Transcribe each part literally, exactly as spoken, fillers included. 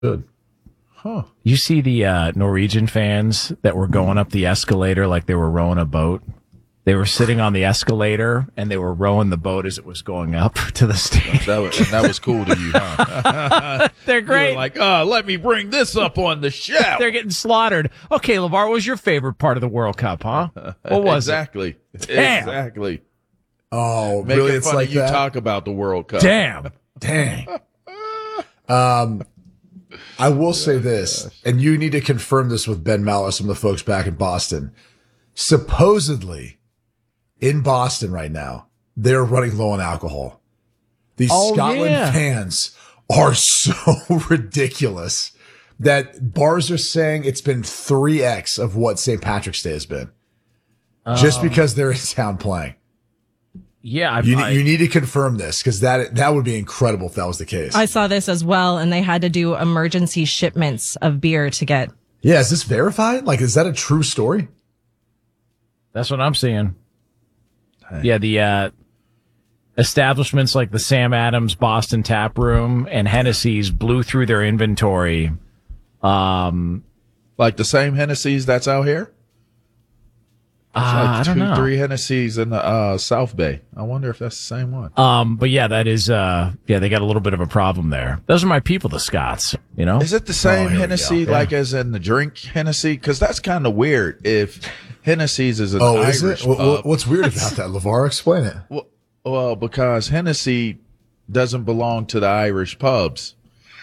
Good. Huh. You see the uh, Norwegian fans that were going up the escalator like they were rowing a boat? They were sitting on the escalator and they were rowing the boat as it was going up to the stage. That was, and that was cool to you, huh? They're great. You were like, oh, let me bring this up on the show. They're getting slaughtered. Okay, LeVar, what was your favorite part of the World Cup, huh? What was exactly. it? Damn. Exactly. Oh, Making really? It's fun like of you that? talk about the World Cup. Damn. Dang. um, I will say this, and you need to confirm this with Ben Mallow, some of the folks back in Boston. Supposedly, in Boston right now, they're running low on alcohol. These Oh, Scotland yeah. fans are so ridiculous that bars are saying it's been three X of what Saint Patrick's Day has been. Just because they're in town playing. Yeah, I, You, I, you need to confirm this because that that would be incredible if that was the case. I saw this as well, and they had to do emergency shipments of beer to get. Yeah, is this verified? Like, is that a true story? that's what I'm seeing. Yeah, the uh, establishments like the Sam Adams Boston Tap Room and Hennessy's blew through their inventory. Um, Like the same Hennessy's that's out here? There's uh, like I don't two, know. three Hennessy's in the uh, South Bay. I wonder if that's the same one. Um, but yeah, that is, uh, yeah, they got a little bit of a problem there. Those are my people, the Scots, you know? Is it the same Oh, here we Hennessy, go. Yeah. like as in the drink Hennessy? Because that's kind of weird. If Hennessy's is an Oh, Irish is it? Wh- pub. wh- What's weird about that, LeVar? Explain it. Well, well, because Hennessy doesn't belong to the Irish pubs.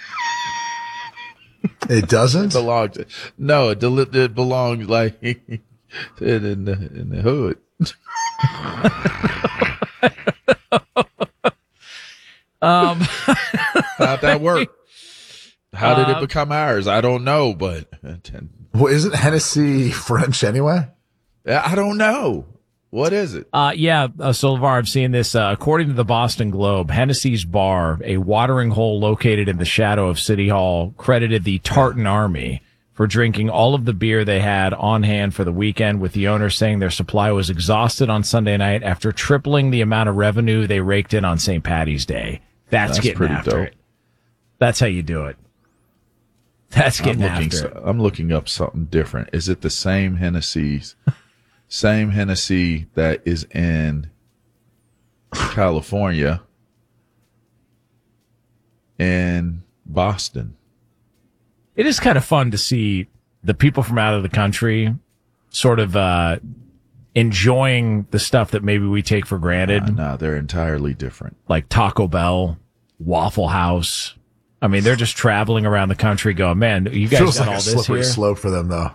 It doesn't? It belongs to, no, it, del- it belongs like in, in the in the hood. Um, How'd that work? How did it Uh, become ours? I don't know, but Well, isn't Hennessy French anyway? I don't know. What is it? Uh, yeah, uh, so LeVar, I've seen this. Uh, according to the Boston Globe, Hennessy's Bar, a watering hole located in the shadow of City Hall, credited the Tartan Army for drinking all of the beer they had on hand for the weekend, with the owner saying their supply was exhausted on Sunday night after tripling the amount of revenue they raked in on Saint Patty's Day. That's, That's getting pretty after dope. it. That's how you do it. That's getting I'm looking, after it. I'm looking up something different. Is it the same Hennessy's, same Hennessy that is in California and Boston? It is kind of fun to see the people from out of the country sort of uh, enjoying the stuff that maybe we take for granted, Uh, no, they're entirely different. like Taco Bell, Waffle House. I mean, they're just traveling around the country going, man, you guys Feels got like all a this slippery here? slope for them, though.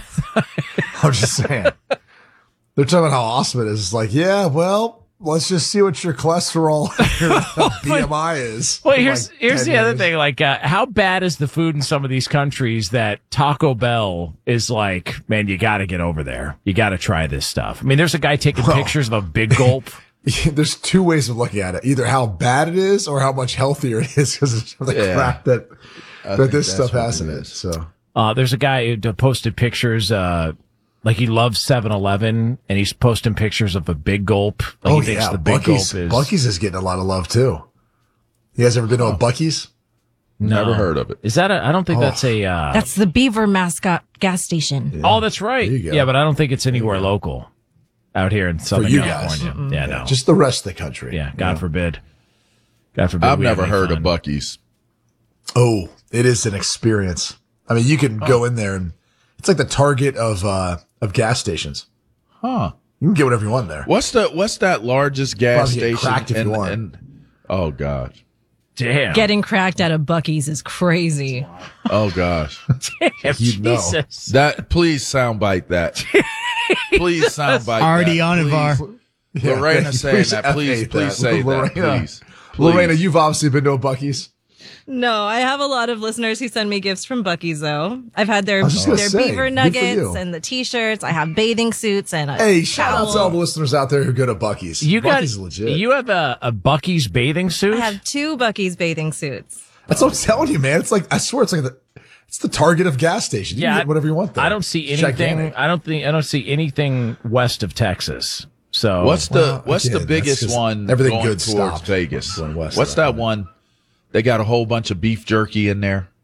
I'm just saying. They're talking about how awesome it is. It's like, yeah, well, let's just see what your cholesterol, your B M I is. Well, in here's like here's ten the other years. thing. Like, uh, how bad is the food in some of these countries that Taco Bell is like, man, you got to get over there. You got to try this stuff. I mean, there's a guy taking Well- pictures of a big gulp. There's two ways of looking at it. Either how bad it is or how much healthier it is because of the Yeah. crap that, I that think this that's stuff what has it in it. is. So Uh, there's a guy who posted pictures, uh, like he loves seven eleven, and he's posting pictures of a big gulp. Like oh he thinks yeah, the big Bucky's, gulp is. Bucky's is getting a lot of love too. You guys ever been to a Bucky's? No. Never heard of it. Is that a, I don't think Oh. that's a, uh, That's the Beaver mascot gas station. oh, that's right. There you go. Yeah, but I don't think it's anywhere local out here in Southern you guys. California. Yeah, no. Just the rest of the country. yeah, God forbid. God forbid. I've we have never any heard fun. of Bucky's. Oh, it is an experience. I mean, you can go in there and it's like the Target of uh of gas stations. Huh. You can get whatever you want there. What's the what's that largest gas Probably get station? cracked if you in- want. in- oh God. Damn. Getting cracked out of Bucky's is crazy. Oh gosh. Damn, You know. Jesus. That please soundbite that. Please soundbite Already that. on it, Please. Var. Lorena Yeah, saying please that. F Please, eight please say that. Lorena. Please. Lorena, Please. you've obviously been to a Bucky's. No, I have a lot of listeners who send me gifts from Bucky's, though. I've had their, I was just gonna their say, beaver good for nuggets you. and the T-shirts. I have bathing suits and a Hey, shout out to towel. all the listeners out there who go to Bucky's. You got, Bucky's is legit. you have a, a Bucky's bathing suit? I have two Bucky's bathing suits. That's what I'm telling you, man. It's like I swear, it's like the it's the Target of gas stations. You Yeah, can get whatever you want there. I don't see It's anything. gigantic. I don't think I don't see anything west of Texas. So What's the Well, what's again, the that's biggest 'cause one everything going good towards stopped Vegas? going west What's there. that one? They got a whole bunch of beef jerky in there.